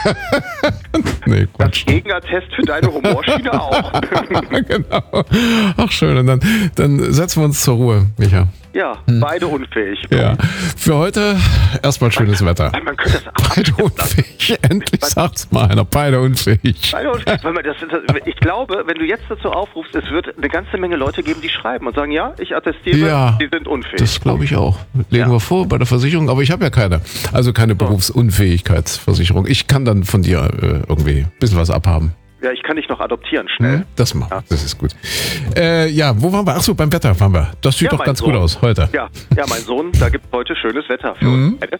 Nee, Das Quatsch. Gegenattest für deine Humorschiene auch. Genau. Ach schön, und dann setzen wir uns zur Ruhe, Micha. Ja, beide unfähig. Ja. Für heute erstmal schönes Wetter. Man könnte das auch Beide unfähig. Endlich sagt's mal einer. Beide unfähig. Beide unfähig. Ich glaube, wenn du jetzt dazu aufrufst, es wird eine ganze Menge Leute geben, die schreiben und sagen, ja, ich attestiere, Ja, die sind unfähig. das glaube ich auch. Legen wir vor bei der Versicherung, aber ich habe ja keine. Also keine Berufsunfähigkeitsversicherung. Ich kann dann von dir irgendwie ein bisschen was abhaben. Ja, ich kann dich noch adoptieren, schnell. Das machen wir. Das ist gut. Ja, wo waren wir? Achso, beim Wetter waren wir. Das sieht Ja, doch mein ganz Sohn. gut aus heute. Ja, mein Sohn, da gibt es heute schönes Wetter für uns beide.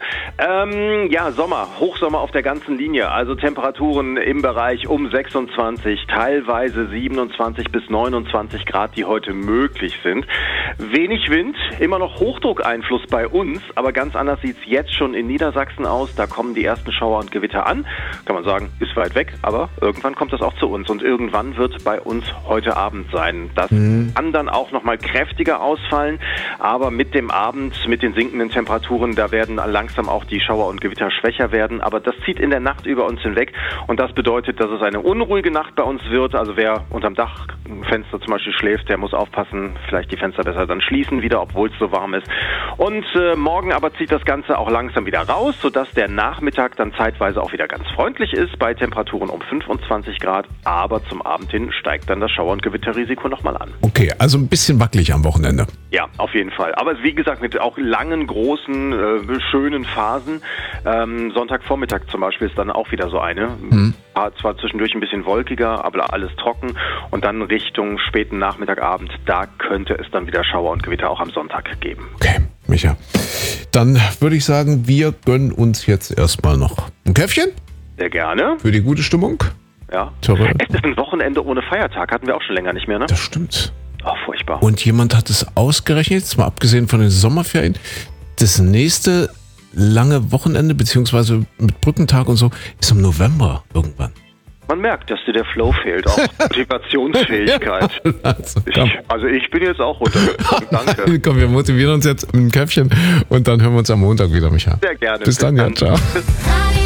Ja, Sommer, Hochsommer auf der ganzen Linie. Also Temperaturen im Bereich um 26, teilweise 27 bis 29 Grad, die heute möglich sind. Wenig Wind, immer noch Hochdruckeinfluss bei uns, aber ganz anders sieht es jetzt schon in Niedersachsen aus. Da kommen die ersten Schauer und Gewitter an. Kann man sagen, ist weit weg, aber irgendwann kommt das auch zu uns und irgendwann wird bei uns heute Abend sein. Das kann dann auch nochmal kräftiger ausfallen, aber mit dem Abend, mit den sinkenden Temperaturen, da werden langsam auch die Schauer und Gewitter schwächer werden, aber das zieht in der Nacht über uns hinweg und das bedeutet, dass es eine unruhige Nacht bei uns wird. Also wer unterm Dachfenster zum Beispiel schläft, der muss aufpassen, vielleicht die Fenster besser dann schließen wieder, obwohl es so warm ist. Und morgen aber zieht das Ganze auch langsam wieder raus, sodass der Nachmittag dann zeitweise auch wieder ganz freundlich ist, bei Temperaturen um 25 Grad, aber zum Abend hin steigt dann das Schauer- und Gewitterrisiko nochmal an. Okay, also ein bisschen wackelig am Wochenende. Ja, auf jeden Fall. Aber wie gesagt, mit auch langen, großen, schönen Phasen. Sonntagvormittag zum Beispiel ist dann auch wieder so eine. Zwar zwischendurch ein bisschen wolkiger, aber alles trocken. Und dann Richtung späten Nachmittagabend, da könnte es dann wieder Schauer und Gewitter auch am Sonntag geben. Okay, Micha. Dann würde ich sagen, wir gönnen uns jetzt erstmal noch ein Käffchen Sehr gerne. für die gute Stimmung. Ja. Töre. Es ist ein Wochenende ohne Feiertag. Hatten wir auch schon länger nicht mehr, ne? Das stimmt. Oh, furchtbar. Und jemand hat es ausgerechnet, jetzt mal abgesehen von den Sommerferien, das nächste lange Wochenende, beziehungsweise mit Brückentag und so, ist im November irgendwann. Man merkt, dass dir der Flow fehlt, auch Motivationsfähigkeit. Also, Ich bin jetzt auch runtergekommen. Danke. Komm, wir motivieren uns jetzt mit einem Käffchen und dann hören wir uns am Montag wieder, Micha. Sehr gerne. Bis dann, ja, ciao.